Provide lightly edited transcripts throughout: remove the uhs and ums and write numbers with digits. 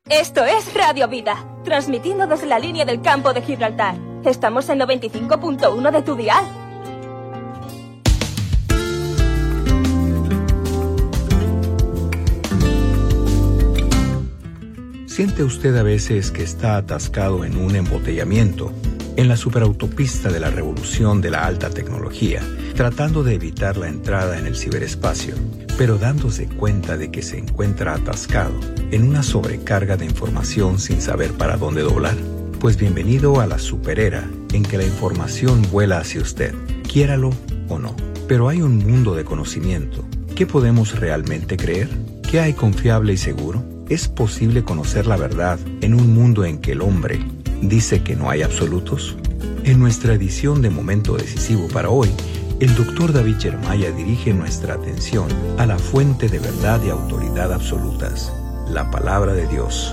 Esto es Radio Vida, transmitiendo desde la línea del campo de Gibraltar. Estamos en 95.1 de tu dial. ¿Siente usted a veces que está atascado en un embotellamiento en la superautopista de la revolución de la alta tecnología, tratando de evitar la entrada en el ciberespacio, pero dándose cuenta de que se encuentra atascado en una sobrecarga de información sin saber para dónde doblar? Pues bienvenido a la superera en que la información vuela hacia usted, quiéralo o no. Pero hay un mundo de conocimiento. ¿Qué podemos realmente creer? ¿Qué hay confiable y seguro? ¿Es posible conocer la verdad en un mundo en que el hombre dice que no hay absolutos? En nuestra edición de Momento Decisivo para hoy, el Dr. David Jeremiah dirige nuestra atención a la fuente de verdad y autoridad absolutas, la Palabra de Dios.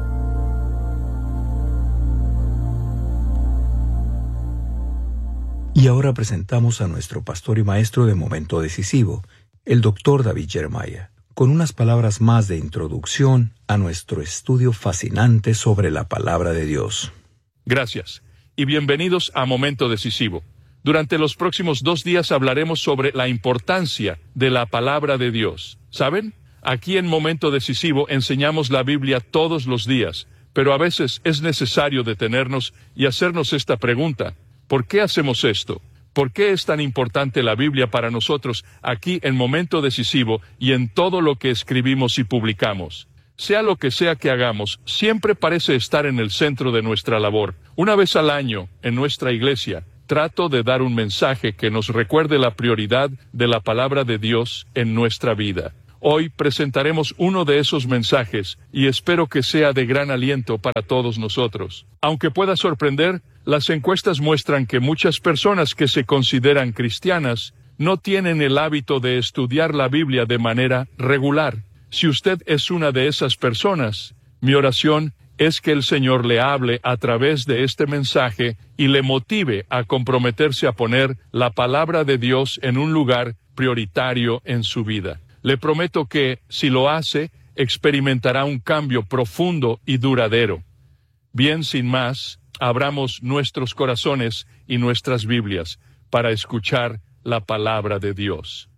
Y ahora presentamos a nuestro pastor y maestro de Momento Decisivo, el Dr. David Jeremiah, con unas palabras más de introducción a nuestro estudio fascinante sobre la Palabra de Dios. Gracias, y bienvenidos a Momento Decisivo. Durante los próximos 2 días hablaremos sobre la importancia de la Palabra de Dios. ¿Saben? Aquí en Momento Decisivo enseñamos la Biblia todos los días, pero a veces es necesario detenernos y hacernos esta pregunta: ¿por qué hacemos esto? ¿Por qué es tan importante la Biblia para nosotros aquí en Momento Decisivo y en todo lo que escribimos y publicamos? Sea lo que sea que hagamos, siempre parece estar en el centro de nuestra labor. Una vez al año, en nuestra iglesia, trato de dar un mensaje que nos recuerde la prioridad de la Palabra de Dios en nuestra vida. Hoy presentaremos uno de esos mensajes y espero que sea de gran aliento para todos nosotros. Aunque pueda sorprender, las encuestas muestran que muchas personas que se consideran cristianas no tienen el hábito de estudiar la Biblia de manera regular. Si usted es una de esas personas, mi oración es que el Señor le hable a través de este mensaje y le motive a comprometerse a poner la Palabra de Dios en un lugar prioritario en su vida. Le prometo que, si lo hace, experimentará un cambio profundo y duradero. Bien, sin más, abramos nuestros corazones y nuestras Biblias para escuchar la Palabra de Dios.